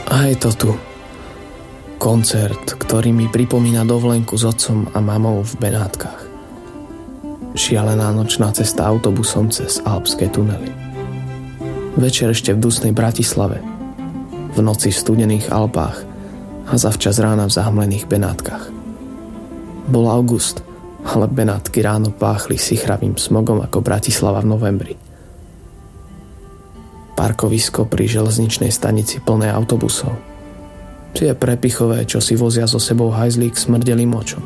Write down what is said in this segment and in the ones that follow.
A je to tu. Koncert, ktorý mi pripomína dovolenku s otcom a mamou v Benátkach. Šialená nočná cesta autobusom cez alpské tunely. Večer ešte v dusnej Bratislave. V noci v studených Alpách a zavčas rána v zahmlených Benátkach. Bol august, ale Benátky ráno páchli sichravým smogom ako Bratislava v novembri. Parkovisko pri železničnej stanici plné autobusov. Tie prepichové, čo si vozia so sebou hajzlík, smrdeli močom.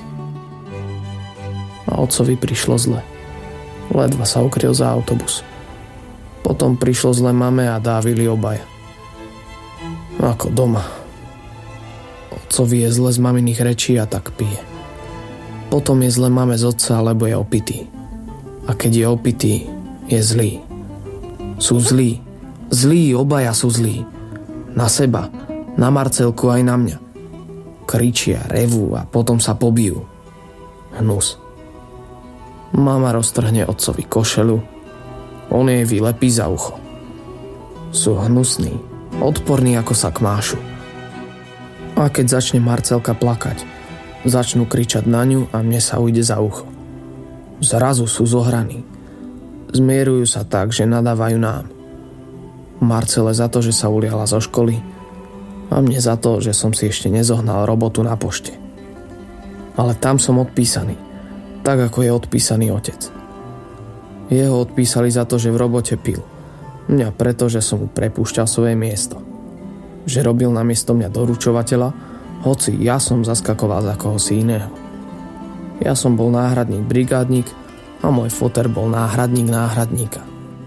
A otcovi prišlo zle. Ledva sa ukryl za autobus. Potom prišlo zle mame a dávili obaja. Ako doma. Otcovi je zle z maminých rečí a tak pije. Potom je zle mame z otca, lebo je opitý. A keď je opitý, je zlý. Sú zlí. Zlí, obaja sú zlí. Na seba, na Marcelku aj na mňa. Kričia, revú a potom sa pobijú. Hnus. Mama roztrhne otcovi košelu, on jej vylepí za ucho. Sú hnusní, odporní ako sa kmášu. A keď začne Marcelka plakať, začnú kričať na ňu a mne sa ujde za ucho. Zrazu sú zohraní. Zmierujú sa tak, že nadávajú nám. Marcele za to, že sa uliala zo školy, a mne za to, že som si ešte nezohnal robotu na pošte. Ale tam som odpísaný, tak ako je odpísaný otec. Jeho odpísali za to, že v robote pil. Mňa preto, že som mu prepúšťal svoje miesto. Že robil namiesto mňa doručovateľa, hoci ja som zaskakoval za kohosi iného. Ja som bol náhradník brigádnik a môj foter bol náhradník náhradníka.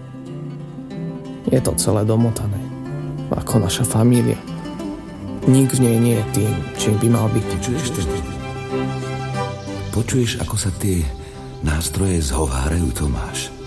Je to celé domotané, ako naša família. Nik v nej nie je tým, čím by mal byť. Počuješ, ako sa tie nástroje zhovárajú, Tomáš?